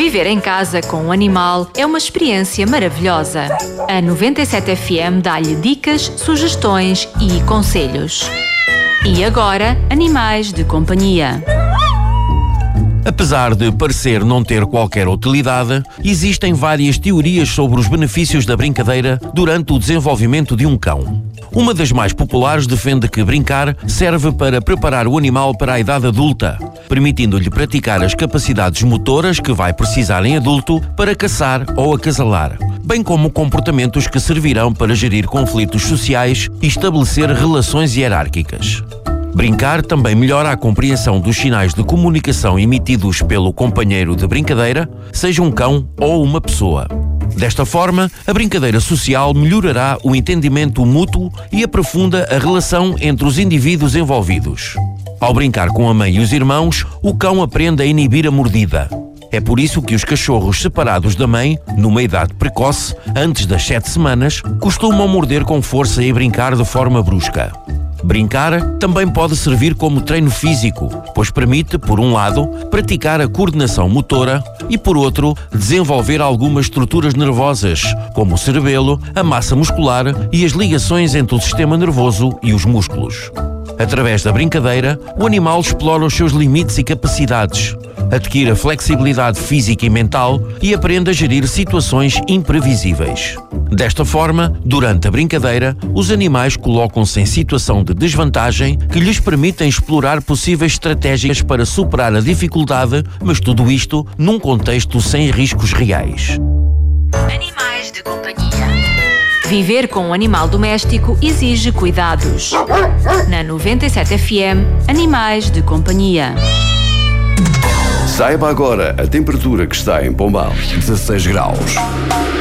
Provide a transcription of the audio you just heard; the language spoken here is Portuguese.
Viver em casa com um animal é uma experiência maravilhosa. A 97 FM dá-lhe dicas, sugestões e conselhos. E agora, Animais de Companhia. Apesar de parecer não ter qualquer utilidade, existem várias teorias sobre os benefícios da brincadeira durante o desenvolvimento de um cão. Uma das mais populares defende que brincar serve para preparar o animal para a idade adulta, permitindo-lhe praticar as capacidades motoras que vai precisar em adulto para caçar ou acasalar, bem como comportamentos que servirão para gerir conflitos sociais e estabelecer relações hierárquicas. Brincar também melhora a compreensão dos sinais de comunicação emitidos pelo companheiro de brincadeira, seja um cão ou uma pessoa. Desta forma, a brincadeira social melhorará o entendimento mútuo e aprofunda a relação entre os indivíduos envolvidos. Ao brincar com a mãe e os irmãos, o cão aprende a inibir a mordida. É por isso que os cachorros separados da mãe, numa idade precoce, antes das 7 semanas, costumam morder com força e brincar de forma brusca. Brincar também pode servir como treino físico, pois permite, por um lado, praticar a coordenação motora e, por outro, desenvolver algumas estruturas nervosas, como o cerebelo, a massa muscular e as ligações entre o sistema nervoso e os músculos. Através da brincadeira, o animal explora os seus limites e capacidades, adquire a flexibilidade física e mental e aprende a gerir situações imprevisíveis. Desta forma, durante a brincadeira, os animais colocam-se em situação de desvantagem que lhes permitem explorar possíveis estratégias para superar a dificuldade, mas tudo isto num contexto sem riscos reais. Animais de Companhia. Viver com um animal doméstico exige cuidados. Na 97 FM, Animais de Companhia. Saiba agora a temperatura que está em Pombal. 16 graus.